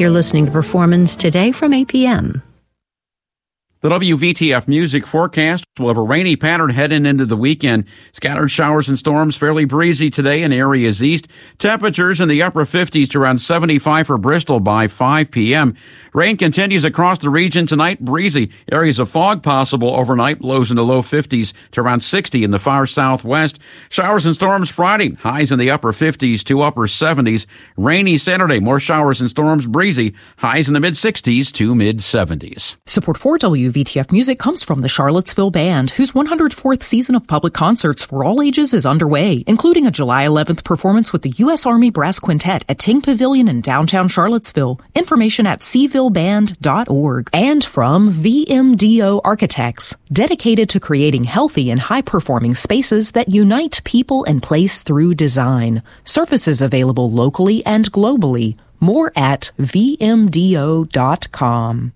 You're listening to Performance Today from APM. The WVTF music forecast will have a rainy pattern heading into the weekend. Scattered showers and storms, fairly breezy today in areas east. Temperatures in the upper 50s to around 75 for Bristol by 5 p.m. Rain continues across the region tonight, breezy. Areas of fog possible overnight, lows in the low 50s to around 60 in the far southwest. Showers and storms Friday, highs in the upper 50s to upper 70s. Rainy Saturday, more showers and storms, breezy, highs in the mid-60s to mid-70s. Support for WVTF music comes from the Charlottesville Band, whose 104th season of public concerts for all ages is underway, including a July 11th performance with the U.S. Army Brass Quintet at Ting Pavilion in downtown Charlottesville. Information at cvilleband.org. And from VMDO Architects, dedicated to creating healthy and high-performing spaces that unite people and place through design. Services available locally and globally. More at vmdo.com.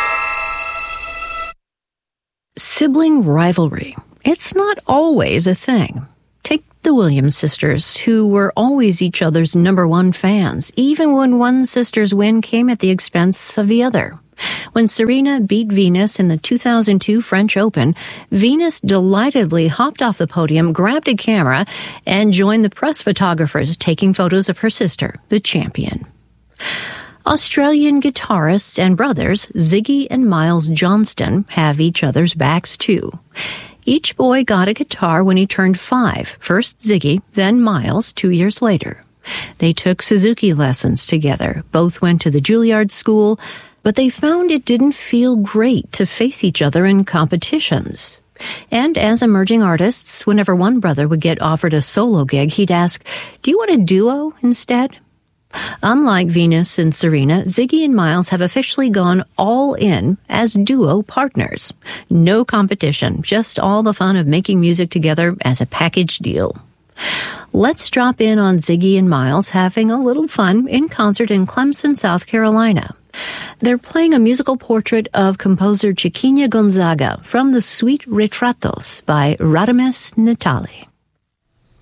Sibling rivalry. It's not always a thing. Take the Williams sisters, who were always each other's number one fans, even when one sister's win came at the expense of the other. When Serena beat Venus in the 2002 French Open, Venus delightedly hopped off the podium, grabbed a camera, and joined the press photographers taking photos of her sister, the champion. Australian guitarists and brothers Ziggy and Miles Johnston have each other's backs too. Each boy got a guitar when he turned 5, first Ziggy, then Miles 2 years later. They took Suzuki lessons together, both went to the Juilliard School, but they found it didn't feel great to face each other in competitions. And as emerging artists, whenever one brother would get offered a solo gig, he'd ask, "Do you want a duo instead?" Unlike Venus and Serena, Ziggy and Miles have officially gone all in as duo partners. No competition, just all the fun of making music together as a package deal. Let's drop in on Ziggy and Miles having a little fun in concert in Clemson, South Carolina. They're playing a musical portrait of composer Chiquinha Gonzaga from the Suite Retratos by Radames Natali.